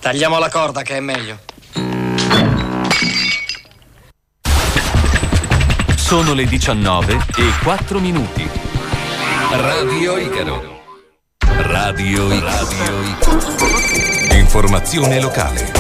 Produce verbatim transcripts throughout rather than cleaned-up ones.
Tagliamo la corda che è meglio. Sono le diciannove e quattro minuti. Radio Icaro. Radio Icaro. Informazione locale.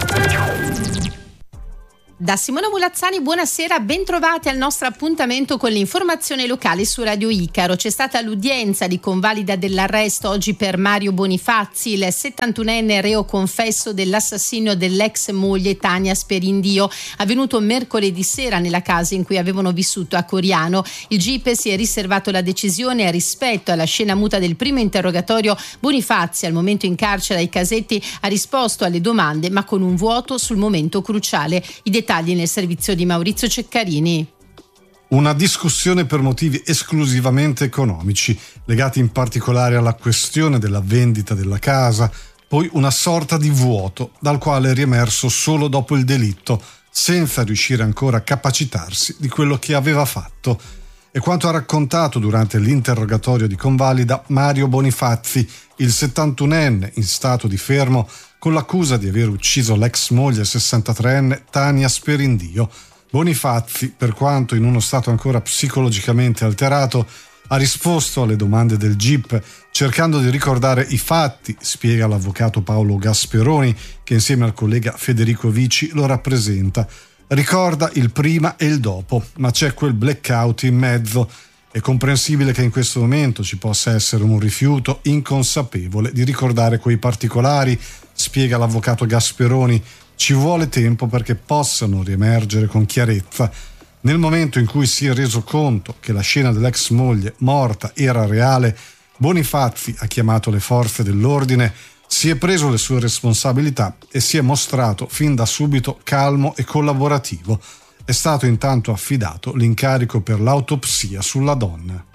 Da Simona Mulazzani, buonasera, bentrovati al nostro appuntamento con l'informazione locale su Radio Icaro. C'è stata l'udienza di convalida dell'arresto oggi per Mario Bonifazzi, il settantunenne reo confesso dell'assassinio dell'ex moglie Tania Sperindio, avvenuto mercoledì sera nella casa in cui avevano vissuto a Coriano. Il G I P si è riservato la decisione rispetto alla scena muta del primo interrogatorio. Bonifazzi, al momento in carcere ai Casetti, ha risposto alle domande ma con un vuoto sul momento cruciale. I dettagli nel servizio di Maurizio Ceccarini. Una discussione per motivi esclusivamente economici, legati in particolare alla questione della vendita della casa, poi una sorta di vuoto dal quale è riemerso solo dopo il delitto, senza riuscire ancora a capacitarsi di quello che aveva fatto. È quanto ha raccontato durante l'interrogatorio di convalida Mario Bonifazzi, il settantunenne in stato di fermo con l'accusa di aver ucciso l'ex moglie sessantatreenne Tania Sperindio. Bonifazzi, per quanto in uno stato ancora psicologicamente alterato, ha risposto alle domande del G I P cercando di ricordare i fatti, spiega l'avvocato Paolo Gasperoni, che insieme al collega Federico Vici lo rappresenta. Ricorda il prima e il dopo, ma c'è quel blackout in mezzo. È comprensibile che in questo momento ci possa essere un rifiuto inconsapevole di ricordare quei particolari, spiega l'avvocato Gasperoni. Ci vuole tempo perché possano riemergere con chiarezza. Nel momento in cui si è reso conto che la scena dell'ex moglie morta era reale, Bonifazzi ha chiamato le forze dell'ordine, si è preso le sue responsabilità e si è mostrato fin da subito calmo e collaborativo. È stato intanto affidato l'incarico per l'autopsia sulla donna.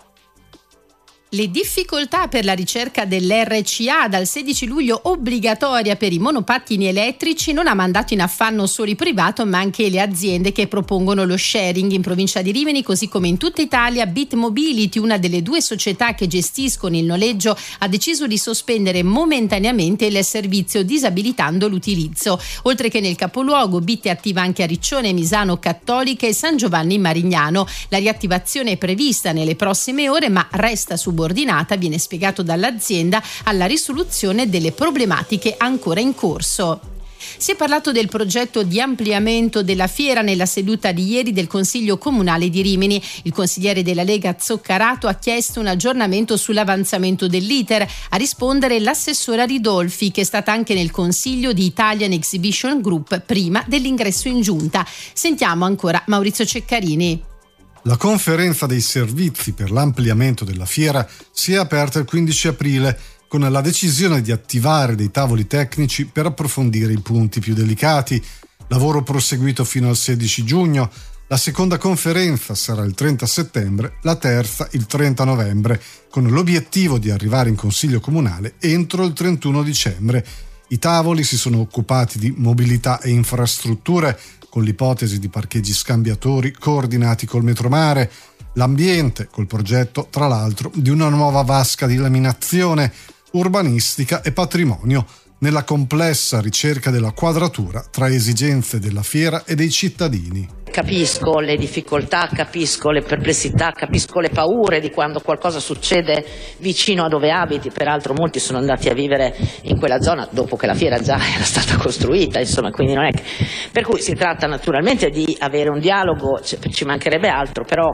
Le difficoltà per la ricerca dell'R C A, dal sedici luglio obbligatoria per i monopattini elettrici, non ha mandato in affanno solo i privati ma anche le aziende che propongono lo sharing. In provincia di Rimini, così come in tutta Italia, Bit Mobility, una delle due società che gestiscono il noleggio, ha deciso di sospendere momentaneamente il servizio disabilitando l'utilizzo. Oltre che nel capoluogo, Bit è attiva anche a Riccione, Misano, Cattolica e San Giovanni Marignano. La riattivazione è prevista nelle prossime ore ma resta subordinata, viene spiegato dall'azienda, alla risoluzione delle problematiche ancora in corso. Si è parlato del progetto di ampliamento della fiera nella seduta di ieri del Consiglio Comunale di Rimini. Il consigliere della Lega Zoccarato ha chiesto un aggiornamento sull'avanzamento dell'iter. A rispondere l'assessora Ridolfi, che è stata anche nel Consiglio di Italian Exhibition Group prima dell'ingresso in giunta. Sentiamo ancora Maurizio Ceccarini. La conferenza dei servizi per l'ampliamento della fiera si è aperta il quindici aprile con la decisione di attivare dei tavoli tecnici per approfondire i punti più delicati. Lavoro proseguito fino al sedici giugno. La seconda conferenza sarà il trenta settembre, la terza il trenta novembre, con l'obiettivo di arrivare in Consiglio Comunale entro il trentuno dicembre. I tavoli si sono occupati di mobilità e infrastrutture, con l'ipotesi di parcheggi scambiatori coordinati col Metromare, l'ambiente, col progetto, tra l'altro, di una nuova vasca di laminazione, urbanistica e patrimonio, nella complessa ricerca della quadratura tra esigenze della fiera e dei cittadini. Capisco le difficoltà, capisco le perplessità, capisco le paure di quando qualcosa succede vicino a dove abiti. Peraltro molti sono andati a vivere in quella zona dopo che la fiera già era stata costruita, insomma, quindi non è che... Per cui si tratta naturalmente di avere un dialogo, ci mancherebbe altro, però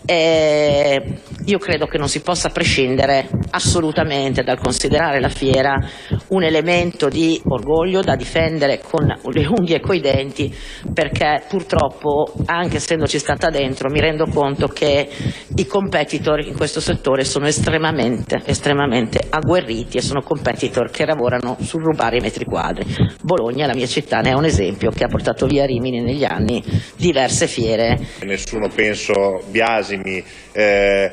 eh, io credo che non si possa prescindere assolutamente dal considerare la fiera un elemento di orgoglio da difendere con le unghie e coi denti, perché purtroppo, anche essendoci stata dentro, mi rendo conto che i competitor in questo settore sono estremamente, estremamente agguerriti e sono competitor che lavorano sul rubare i metri quadri. Bologna, la mia città, ne è un esempio, che ha portato via Rimini negli anni diverse fiere. Nessuno, penso, biasimi eh,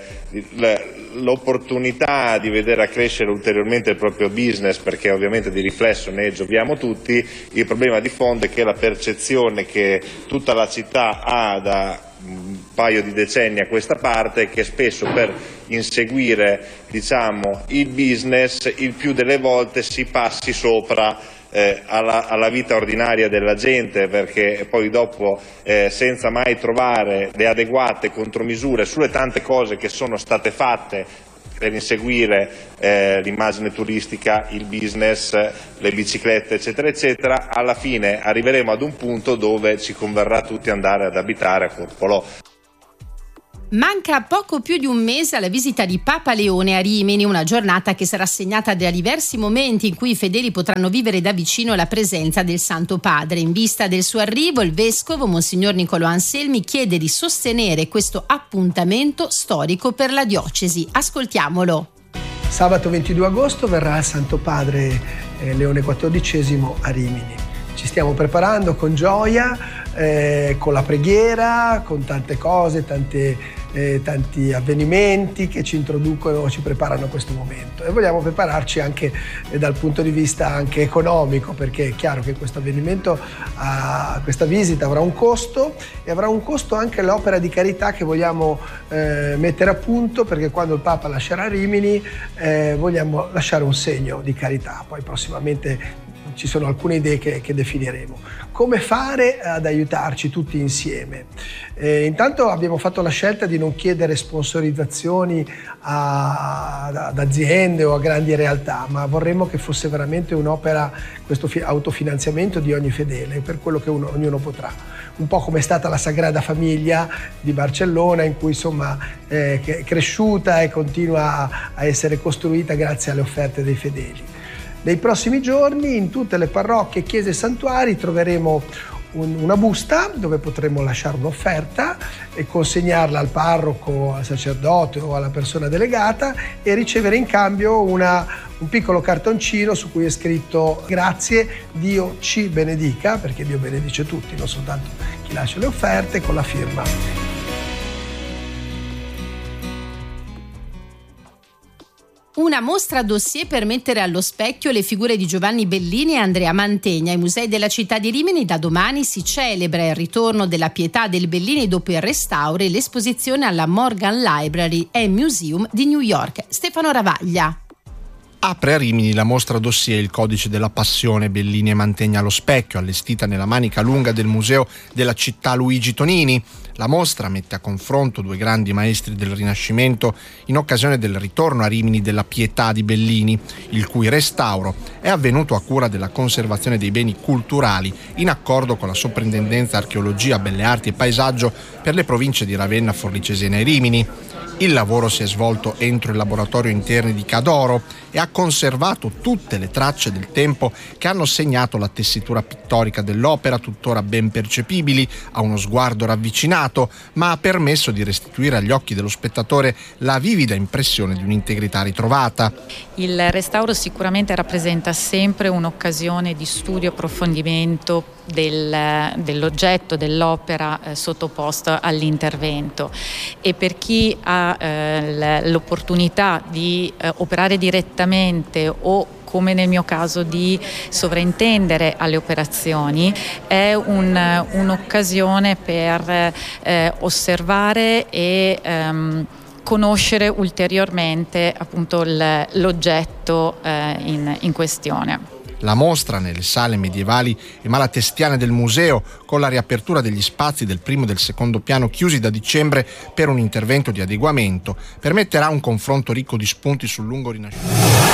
l'opportunità di vedere crescere ulteriormente il proprio business, perché ovviamente di riflesso ne gioviamo tutti. Il problema di fondo è che la percezione che tutta la città ha da un paio di decenni a questa parte è che spesso per inseguire, diciamo, il business il più delle volte si passi sopra eh, alla, alla vita ordinaria della gente, perché poi dopo eh, senza mai trovare le adeguate contromisure sulle tante cose che sono state fatte per inseguire eh, l'immagine turistica, il business, le biciclette eccetera eccetera, alla fine arriveremo ad un punto dove ci converrà tutti andare ad abitare a Corpolò. Manca poco più di un mese alla visita di Papa Leone a Rimini, una giornata che sarà segnata da diversi momenti in cui i fedeli potranno vivere da vicino la presenza del Santo Padre. In vista del suo arrivo, il vescovo Monsignor Niccolò Anselmi chiede di sostenere questo appuntamento storico per la diocesi. Ascoltiamolo. Sabato ventidue agosto verrà il Santo Padre eh, Leone quattordicesimo a Rimini. Ci stiamo preparando con gioia, eh, con la preghiera, con tante cose, tante, eh, tanti avvenimenti che ci introducono, ci preparano a questo momento. E vogliamo prepararci anche eh, dal punto di vista anche economico, perché è chiaro che questo avvenimento, uh, questa visita avrà un costo e avrà un costo anche l'opera di carità che vogliamo eh, mettere a punto, perché quando il Papa lascerà Rimini eh, vogliamo lasciare un segno di carità. Poi prossimamente ci sono alcune idee che, che definiremo. Come fare ad aiutarci tutti insieme? Eh, intanto abbiamo fatto la scelta di non chiedere sponsorizzazioni a, ad aziende o a grandi realtà, ma vorremmo che fosse veramente un'opera, questo fi- autofinanziamento di ogni fedele, per quello che uno, ognuno potrà. Un po' come è stata la Sagrada Famiglia di Barcellona, in cui insomma eh, è cresciuta e continua a essere costruita grazie alle offerte dei fedeli. Nei prossimi giorni in tutte le parrocchie, chiese e santuari troveremo un, una busta dove potremo lasciare un'offerta e consegnarla al parroco, al sacerdote o alla persona delegata e ricevere in cambio una, un piccolo cartoncino su cui è scritto grazie, Dio ci benedica, perché Dio benedice tutti, non soltanto chi lascia le offerte, con la firma. Una mostra dossier per mettere allo specchio le figure di Giovanni Bellini e Andrea Mantegna. Ai musei della città di Rimini da domani si celebra il ritorno della Pietà del Bellini dopo il restauro e l'esposizione alla Morgan Library and Museum di New York. Stefano Ravaglia. Apre a Rimini la mostra dossier Il codice della passione Bellini e Mantegna allo specchio, allestita nella manica lunga del museo della città Luigi Tonini. La mostra mette a confronto due grandi maestri del Rinascimento in occasione del ritorno a Rimini della Pietà di Bellini, il cui restauro è avvenuto a cura della conservazione dei beni culturali in accordo con la Soprintendenza Archeologia, Belle Arti e Paesaggio per le province di Ravenna, Forlì Cesena e Rimini. Il lavoro si è svolto entro il laboratorio interno di Cadoro e ha conservato tutte le tracce del tempo che hanno segnato la tessitura pittorica dell'opera, tuttora ben percepibili a uno sguardo ravvicinato, ma ha permesso di restituire agli occhi dello spettatore la vivida impressione di un'integrità ritrovata. Il restauro sicuramente rappresenta sempre un'occasione di studio e approfondimento del, dell'oggetto, dell'opera eh, sottoposto all'intervento, e per chi ha eh, l'opportunità di eh, operare direttamente o, come nel mio caso, di sovraintendere alle operazioni, è un, un'occasione per eh, osservare e ehm, conoscere ulteriormente appunto l'oggetto eh, in, in questione. La mostra nelle sale medievali e malatestiane del museo, con la riapertura degli spazi del primo e del secondo piano chiusi da dicembre per un intervento di adeguamento, permetterà un confronto ricco di spunti sul lungo Rinascimento.